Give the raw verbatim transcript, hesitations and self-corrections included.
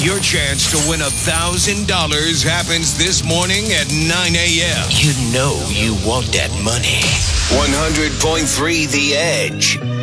Your chance to win one thousand dollars happens this morning at nine a.m. You know you want that money. one hundred point three The Edge.